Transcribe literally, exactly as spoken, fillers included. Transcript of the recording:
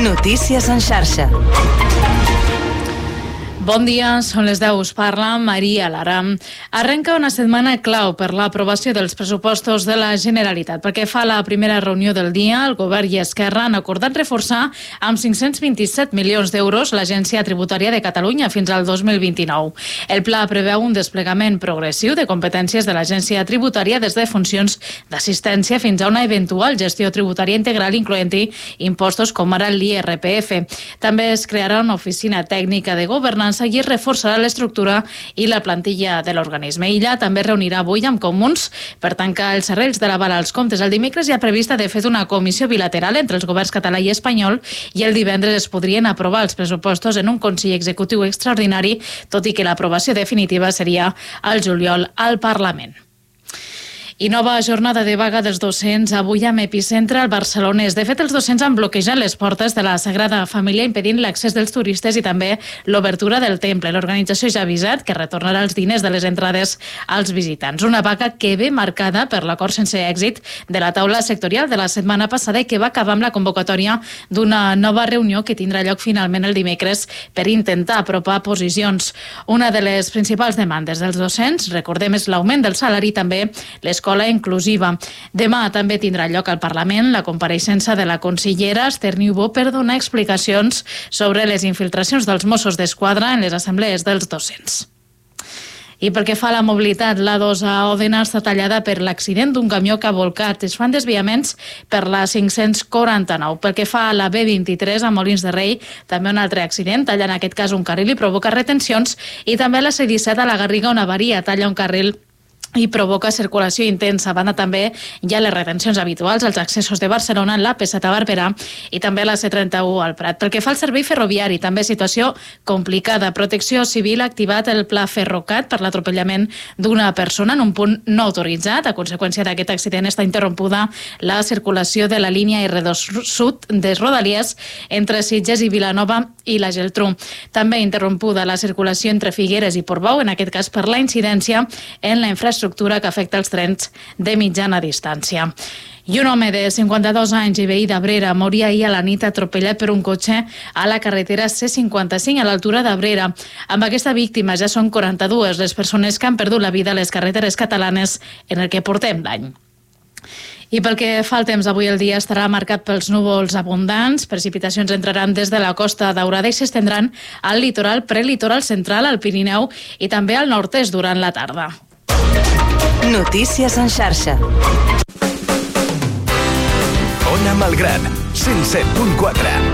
Notícies en xarxa. Bon dia, són les deu, us parla Maria Lara. Arrenca una setmana clau per l'aprovació dels pressupostos de la Generalitat. Perquè fa la primera reunió del dia, el Govern i Esquerra han acordat reforçar amb cinc-cents vint-i-set milions d'euros l'Agència Tributària de Catalunya fins al dos mil vint-i-nou. El pla preveu un desplegament progressiu de competències de l'Agència Tributària des de funcions d'assistència fins a una eventual gestió tributària integral, incloent-hi impostos com ara l'I R P F. També es crearà una oficina tècnica de governança i es reforçarà l'estructura i la plantilla de l'organisme. Illa també reunirà avui amb comuns per tancar els serrells de l'aval als comptes. El dimecres hi ha prevista de fet una comissió bilateral entre els governs català i espanyol i el divendres es podrien aprovar els pressupostos en un Consell Executiu extraordinari, tot i que l'aprovació definitiva seria al juliol al Parlament. I nova jornada de vaga dels docents avui amb epicentre al Barcelonès. De fet, els docents han bloquejat les portes de la Sagrada Família impedint l'accés dels turistes i també l'obertura del temple. L'organització ja ha avisat que retornarà els diners de les entrades als visitants. Una vaga que ve marcada per l'acord sense èxit de la taula sectorial de la setmana passada i que va acabar amb la convocatòria d'una nova reunió que tindrà lloc finalment el dimecres per intentar apropar posicions. Una de les principals demandes dels docents, recordem, és l'augment del salari i també l'escola inclusiva. Demà també tindrà lloc al Parlament la compareixença de la consellera Esther Niubó per donar explicacions sobre les infiltracions dels Mossos d'Esquadra en les assemblees dels docents. I pel que fa a la mobilitat, l'A dos a Òdena està tallada per l'accident d'un camió que ha volcat. Es fan desviaments per la cinc-cents quaranta-nou. Pel que fa a la B vint-i-tres a Molins de Rei, també un altre accident, talla en aquest cas un carril i provoca retencions, i també a la C disset a la Garriga una avaria, talla un carril i provoca circulació intensa. A banda també hi ha les retencions habituals als accessos de Barcelona, l'A P set a Barberà i també la C trenta-u al Prat. Pel que fa al servei ferroviari, també situació complicada. Protecció Civil ha activat el pla Ferrocat per l'atropellament d'una persona en un punt no autoritzat. A conseqüència d'aquest accident està interrompuda la circulació de la línia R dos Sud de Rodalies entre Sitges i Vilanova i la Geltrú. També interrompuda la circulació entre Figueres i Portbou, en aquest cas per la incidència en la infraestructura que afecta els trens de mitjana distància. I un home de cinquanta-dos anys i veí d'Abrera moria ahir a la nit atropellat per un cotxe a la carretera C cinquanta-cinc a l'altura d'Abrera. Amb aquesta víctima ja són quaranta-dues les persones que han perdut la vida a les carreteres catalanes en el que portem d'any. I pel que fa al temps, avui el dia estarà marcat pels núvols abundants. Precipitacions entraran des de la Costa Daurada i s'estendran al litoral, prelitoral central, al Pirineu i també al nord-est durant la tarda. Notícies en xarxa. Ona Malgrat, cent set punt quatre.